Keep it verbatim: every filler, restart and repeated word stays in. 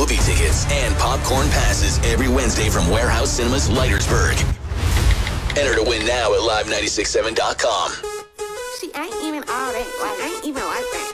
movie tickets and popcorn passes every Wednesday from Warehouse Cinemas, Leitersburg. Enter to win now at live nine six seven dot com. See, I ain't even all that. Like, I ain't even like that.